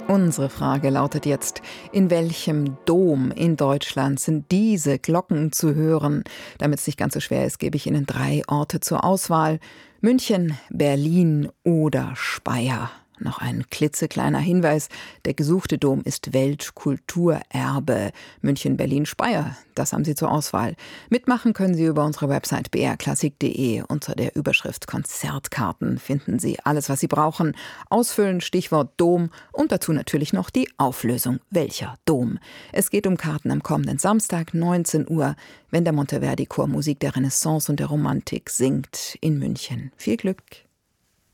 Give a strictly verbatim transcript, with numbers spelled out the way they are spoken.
Unsere Frage lautet jetzt: In welchem Dom in Deutschland sind diese Glocken zu hören? Damit es nicht ganz so schwer ist, gebe ich Ihnen drei Orte zur Auswahl: München, Berlin oder Speyer. Noch ein klitzekleiner Hinweis: Der gesuchte Dom ist Weltkulturerbe. München, Berlin, Speyer, das haben Sie zur Auswahl. Mitmachen können Sie über unsere Website b r klassik punkt d e. Unter der Überschrift Konzertkarten finden Sie alles, was Sie brauchen. Ausfüllen, Stichwort Dom und dazu natürlich noch die Auflösung. Welcher Dom? Es geht um Karten am kommenden Samstag, neunzehn Uhr, wenn der Monteverdi Chor Musik der Renaissance und der Romantik singt in München. Viel Glück!